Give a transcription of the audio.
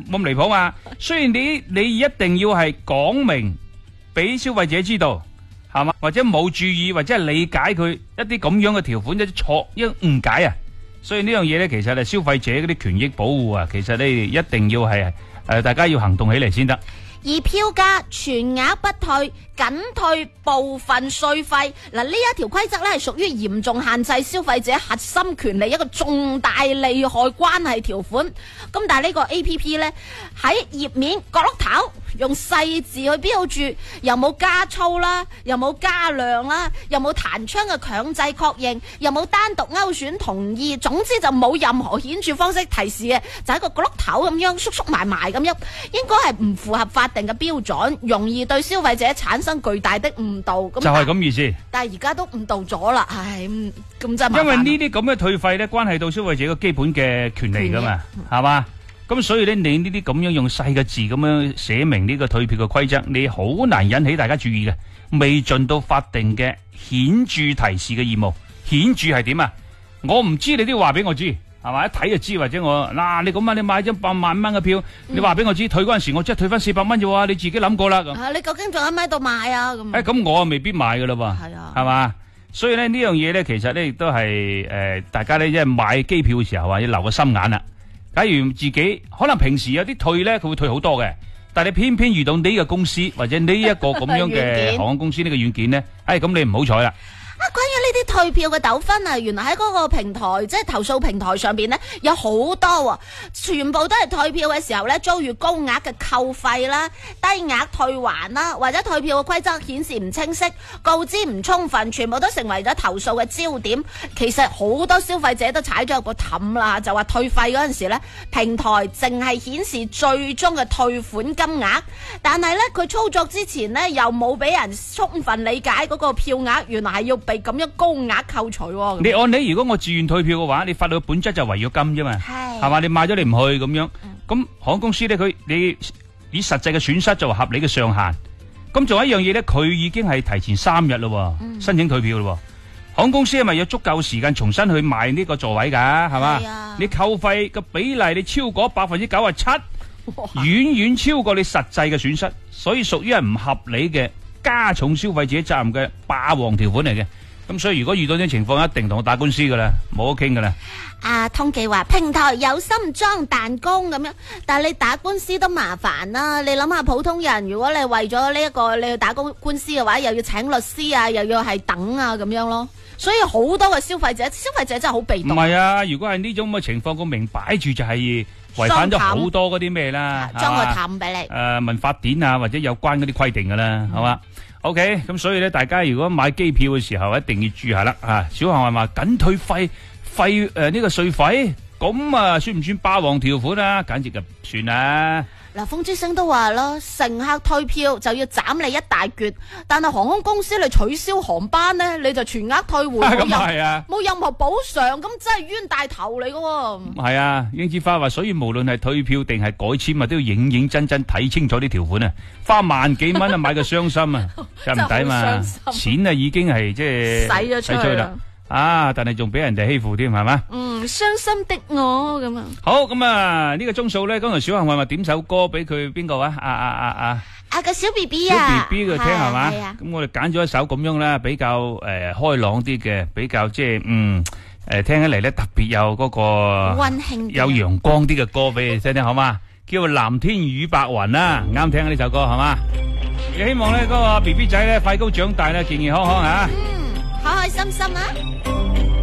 冇咁離譜嘛。雖然你一定要係講明俾消費者知道，係嘛，或者冇注意或者係理解佢一啲咁樣嘅條款，一啲錯一誤解啊。所以呢樣嘢咧，其實係消費者嗰啲權益保護啊，其實你一定要係大家要行動起嚟先得。 而票價全額不退，僅退部分稅費。嗱，呢一條規則咧係屬於嚴重限制消費者核心權利一個重大利害關係條款。咁但係呢個 A.P.P. 咧喺頁面角落頭用細字去標注，又冇加粗啦，又冇加量啦，又冇彈窗嘅強制確認，又冇單獨勾選同意，總之就冇任何顯著方式提示嘅，就喺個角落頭咁樣縮縮埋埋咁樣，應該係唔符合法定嘅標準，容易對消費者產生巨大的誤導。咁就係咁意思。 但係而家都誤導咗啦，唉，咁真係麻煩。 因為呢啲咁嘅退費咧，關係到消費者嘅基本嘅權利噶嘛，係嘛？咁所以咧，你呢啲咁樣用細嘅字咁樣寫明呢個退票嘅規則，你好難引起大家注意嘅，未盡到法定嘅顯著提示嘅義務。顯著係點啊？我唔知，你都要話俾我知，係嘛？一睇就知，或者我嗱，你咁啊，你買咗100萬蚊嘅票，你話俾我知，退嗰陣時我即係退翻400蚊啫喎，你自己諗過啦咁。 你究竟仲喺咪度買啊？咁咁我啊未必買噶啦噃， 係啊， 係嘛？所以咧呢樣嘢咧，其實咧亦都係大家咧即係買機票嘅時候啊，要留個心眼啦。假如自己可能平時有啲退咧，佢會退好多嘅，但係你偏偏遇到呢個公司或者呢一個咁樣嘅航空公司呢個軟件咧，咁你唔好彩啦。 關於呢啲退票嘅糾紛啊，原來喺嗰個平台，即係投訴平台上邊呢，有好多，全部都係退票嘅時候呢，遭遇高額嘅扣費啦、低額退還啦，或者退票嘅規則顯示唔清晰、告知唔充分，全部都成為咗投訴嘅焦點。其實好多消費者都踩咗入個氹啦，就話退費嗰陣時呢，平台淨係顯示最終嘅退款金額，但係呢，佢操作之前呢，又冇俾人充分理解嗰個票額原來係要被咁樣高額扣除。 你按你，如果我自願退票嘅話，你發到本質就違約金啫嘛，係嘛？你買咗你唔去咁樣，咁航空公司咧你以實際嘅損失就合理嘅上限。咁仲有一樣嘢咧，佢已經係提前3日咯，申請退票咯。航空公司係咪有足夠時間重新去賣呢個座位噶？係嘛？你扣費嘅比例你超過97%，遠遠超過你實際嘅損失，所以屬於係唔合理嘅加重消費者責任嘅霸王條款嚟嘅。咁所以如果遇到呢啲情況，一定同我打官司噶啦，冇得傾噶啦。 通記話平台有心裝彈弓咁樣，但係你打官司都麻煩啦。你諗下普通人，如果你為咗呢一個你去打官司嘅話，又要請律師啊，又要係等啊咁樣咯。所以好多嘅消費者真係好被動。唔係啊，如果係呢種咁嘅情況，個明擺住就係違反咗好多嗰啲咩啦， 裝個氹俾你。 民法典啊，或者有關嗰啲規定噶啦，係嘛？OK， 咁所以咧，大家如果買機票嘅時候，一定要注意下啦。小航話僅退呢個稅費，咁啊算唔算霸王條款啊？簡直就算啦。 嗱，風之星都話啦，乘客退票就要斬你一大橛，但係航空公司你取消航班呢，你就全額退回，冇任何補償，咁真係冤大頭嚟噶。係啊，英之花話，所以無論係退票定係改簽啊，都要認真睇清楚啲條款啊，花萬幾蚊啊買個傷心啊，真唔抵嘛，錢啊已經係即係使咗出去啦。但係仲俾人哋欺負添，係嘛？ 傷心的我咁啊。 好，咁啊呢個鐘數咧，剛才小幸運話點首歌俾佢邊個啊？ 個小 B B 啊， 小 B B 佢聽係嘛？咁我哋揀咗一首咁樣啦，比較開朗啲嘅，比較即係聽起嚟咧特別有嗰個溫馨、 有陽光啲嘅歌俾你聽聽好嘛？叫做藍天與白雲啦，啱聽呢首歌係嘛？亦希望咧嗰個 B B 仔咧快高長大啦，健健康康啊！ 開開心心啊！